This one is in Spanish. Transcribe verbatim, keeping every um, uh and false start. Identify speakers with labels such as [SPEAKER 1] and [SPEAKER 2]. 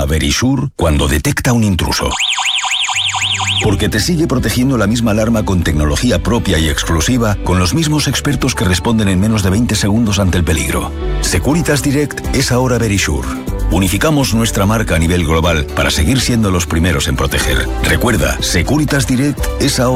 [SPEAKER 1] Verisure cuando detecta un intruso. Porque te sigue protegiendo la misma alarma con tecnología propia y exclusiva, con los mismos expertos que responden en menos de veinte segundos ante el peligro. Securitas Direct es ahora Verisure. Unificamos nuestra marca a nivel global para seguir siendo los primeros en proteger. Recuerda, Securitas Direct es ahora